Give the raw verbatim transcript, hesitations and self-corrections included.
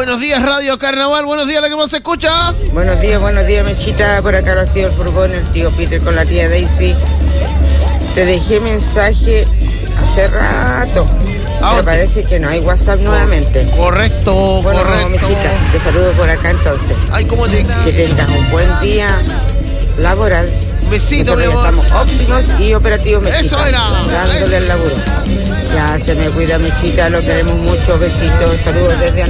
Buenos días, Radio Carnaval. Buenos días, la que más se escucha. Buenos días, buenos días, Mechita. Por acá los tíos del furgón, el tío Peter con la tía Daisy. Te dejé mensaje hace rato. Me parece que no hay WhatsApp nuevamente. Correcto, bueno, correcto. Mechita, te saludo por acá entonces. Ay, ¿cómo te... Que tengas un buen día laboral. Besito, mi amor. Estamos óptimos y operativos, Mechita. Eso era. Dándole el laburo. Ya se me cuida, Mechita. Lo queremos mucho. Besitos. Saludos desde